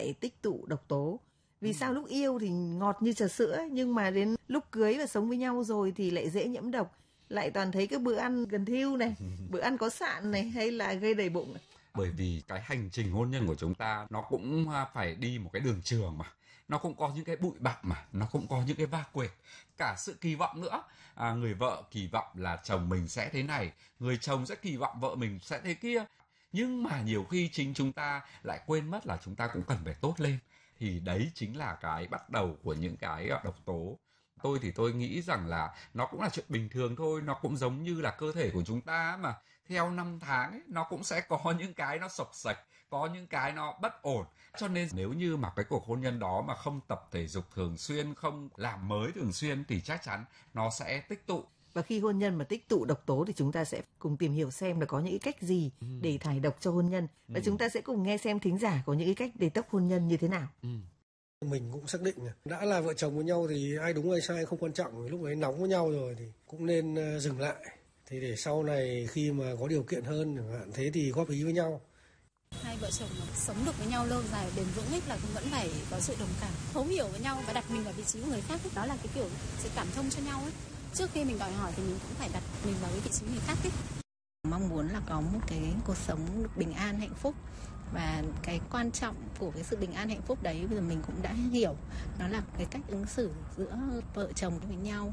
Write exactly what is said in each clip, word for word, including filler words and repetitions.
lại tích tụ độc tố? Vì ừ. sao lúc yêu thì ngọt như trà sữa, nhưng mà đến lúc cưới và sống với nhau rồi thì lại dễ nhiễm độc, lại toàn thấy các bữa ăn gần thiêu này, bữa ăn có sạn này, hay là gây đầy bụng này? Bởi vì cái hành trình hôn nhân của chúng ta nó cũng phải đi một cái đường trường mà. Nó cũng có những cái bụi bặm mà, nó cũng có những cái va quệt, cả sự kỳ vọng nữa. À, người vợ kỳ vọng là chồng mình sẽ thế này, người chồng sẽ kỳ vọng vợ mình sẽ thế kia. Nhưng mà nhiều khi chính chúng ta lại quên mất là chúng ta cũng cần phải tốt lên. Thì đấy chính là cái bắt đầu của những cái độc tố. Tôi thì tôi nghĩ rằng là nó cũng là chuyện bình thường thôi, nó cũng giống như là cơ thể của chúng ta mà. Theo năm tháng ấy, nó cũng sẽ có những cái nó sộc sạch, có những cái nó bất ổn. Cho nên nếu như mà cái cuộc hôn nhân đó mà không tập thể dục thường xuyên, không làm mới thường xuyên thì chắc chắn nó sẽ tích tụ. Và khi hôn nhân mà tích tụ độc tố thì chúng ta sẽ cùng tìm hiểu xem là có những cách gì ừ. để thải độc cho hôn nhân. Và ừ. chúng ta sẽ cùng nghe xem thính giả có những cách để tốc hôn nhân như thế nào. Ừ. Mình cũng xác định đã là vợ chồng với nhau thì ai đúng ai sai không quan trọng. Lúc ấy nóng với nhau rồi thì cũng nên dừng lại. Thì để sau này khi mà có điều kiện hơn chẳng hạn thế thì góp ý với nhau. Hai vợ chồng mà sống được với nhau lâu dài bền vững ấy là cũng vẫn phải có sự đồng cảm, thấu hiểu với nhau và đặt mình vào vị trí của người khác ấy. Đó là cái kiểu sự cảm thông cho nhau ấy. Trước khi mình đòi hỏi thì mình cũng phải đặt mình vào cái vị trí người khác ấy. Mong muốn là có một cái cuộc sống được bình an hạnh phúc, và cái quan trọng của cái sự bình an hạnh phúc đấy bây giờ mình cũng đã hiểu, đó là cái cách ứng xử giữa vợ chồng với nhau.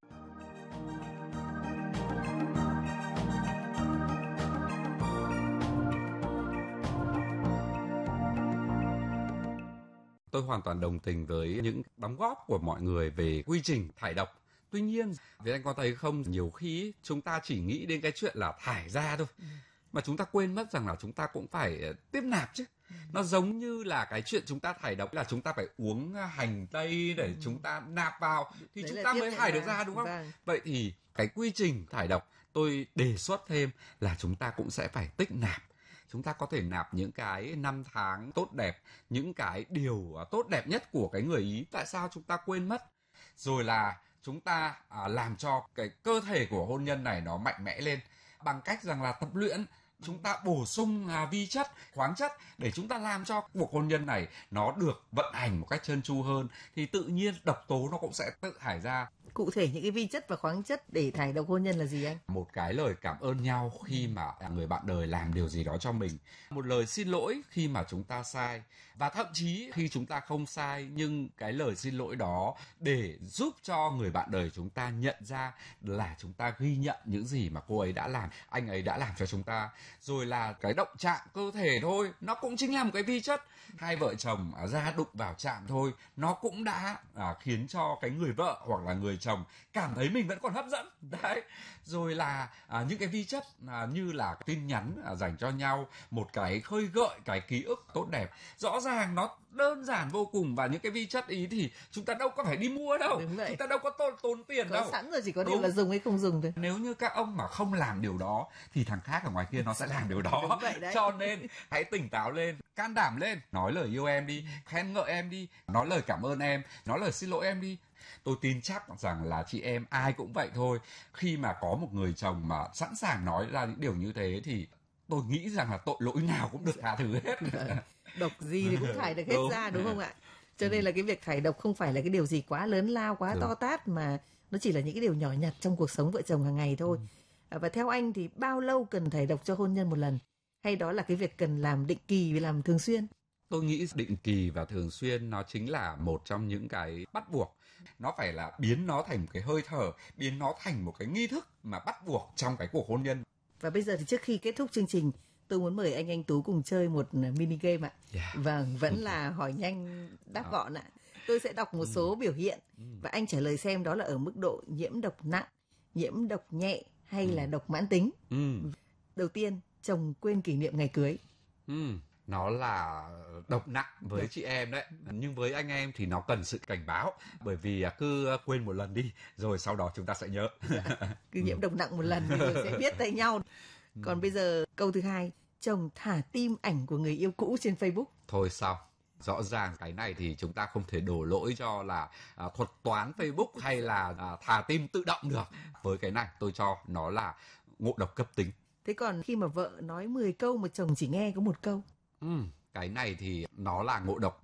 Tôi hoàn toàn đồng tình với những đóng góp của mọi người về quy trình thải độc. Tuy nhiên, vì anh có thấy không, nhiều khi chúng ta chỉ nghĩ đến cái chuyện là thải ra thôi. Ừ. Mà chúng ta quên mất rằng là chúng ta cũng phải tiếp nạp chứ. Ừ. Nó giống như là cái chuyện chúng ta thải độc là chúng ta phải uống hành tây để ừ. chúng ta nạp vào thì đấy chúng ta mới thải được ra, đúng không? Vâng. Vậy thì cái quy trình thải độc tôi đề xuất thêm là chúng ta cũng sẽ phải tích nạp. Chúng ta có thể nạp những cái năm tháng tốt đẹp, những cái điều tốt đẹp nhất của cái người ý. Tại sao chúng ta quên mất? Rồi là chúng ta à, làm cho cái cơ thể của hôn nhân này nó mạnh mẽ lên bằng cách rằng là tập luyện. Chúng ta bổ sung à, vi chất, khoáng chất để chúng ta làm cho cuộc hôn nhân này nó được vận hành một cách trơn tru hơn. Thì tự nhiên độc tố nó cũng sẽ tự thải ra. Cụ thể những cái vi chất và khoáng chất để thải độc hôn nhân là gì anh? Một cái lời cảm ơn nhau khi mà người bạn đời làm điều gì đó cho mình. Một lời xin lỗi khi mà chúng ta sai. Và thậm chí khi chúng ta không sai, nhưng cái lời xin lỗi đó để giúp cho người bạn đời chúng ta nhận ra là chúng ta ghi nhận những gì mà cô ấy đã làm, anh ấy đã làm cho chúng ta. Rồi là cái động chạm cơ thể thôi, nó cũng chính là một cái vi chất. Hai vợ chồng ra đụng vào chạm thôi, nó cũng đã à, khiến cho cái người vợ hoặc là người chồng cảm thấy mình vẫn còn hấp dẫn. Đấy. Rồi là à, những cái vi chất à, như là tin nhắn à, dành cho nhau, một cái khơi gợi cái ký ức tốt đẹp. Rõ ràng nó đơn giản vô cùng, và những cái vi chất ý thì chúng ta đâu có phải đi mua đâu, chúng ta đâu có tốn, tốn tiền có đâu, sẵn rồi, chỉ có điều là dùng hay không dùng thôi. Nếu như các ông mà không làm điều đó thì thằng khác ở ngoài kia nó sẽ làm điều đó. Cho nên hãy tỉnh táo lên, can đảm lên, nói lời yêu em đi, khen ngợi em đi, nói lời cảm ơn em, nói lời xin lỗi em đi. Tôi tin chắc rằng là chị em ai cũng vậy thôi. Khi mà có một người chồng mà sẵn sàng nói ra những điều như thế thì tôi nghĩ rằng là tội lỗi nào cũng được tha thứ hết. Độc gì thì cũng thải được hết đúng. ra, đúng không ạ? Cho nên là cái việc thải độc không phải là cái điều gì quá lớn lao, quá đúng. to tát, mà nó chỉ là những cái điều nhỏ nhặt trong cuộc sống vợ chồng hàng ngày thôi. Ừ. Và theo anh thì bao lâu cần thải độc cho hôn nhân một lần? Hay đó là cái việc cần làm định kỳ và làm thường xuyên? Tôi nghĩ định kỳ và thường xuyên nó chính là một trong những cái bắt buộc. Nó phải là biến nó thành một cái hơi thở, biến nó thành một cái nghi thức mà bắt buộc trong cái cuộc hôn nhân. Và bây giờ thì trước khi kết thúc chương trình, tôi muốn mời anh Anh Tú cùng chơi một mini game ạ. Yeah. Vâng, vẫn là hỏi nhanh đáp gọn ạ. Tôi sẽ đọc một số biểu hiện và anh trả lời xem đó là ở mức độ nhiễm độc nặng, nhiễm độc nhẹ hay là độc mãn tính. Đầu tiên, chồng quên kỷ niệm ngày cưới. Nó là độc nặng với Được. chị em đấy, nhưng với anh em thì nó cần sự cảnh báo, bởi vì cứ quên một lần đi rồi sau đó chúng ta sẽ nhớ. Cứ nhiễm độc nặng một lần thì rồi sẽ biết tay nhau. Còn bây giờ câu thứ hai, chồng thả tim ảnh của người yêu cũ trên Facebook. Thôi sao? Rõ ràng cái này thì chúng ta không thể đổ lỗi cho là à, thuật toán Facebook hay là à, thả tim tự động được. Với cái này tôi cho nó là ngộ độc cấp tính. Thế còn khi mà vợ nói mười câu mà chồng chỉ nghe có một câu? Ừ, cái này thì nó là ngộ độc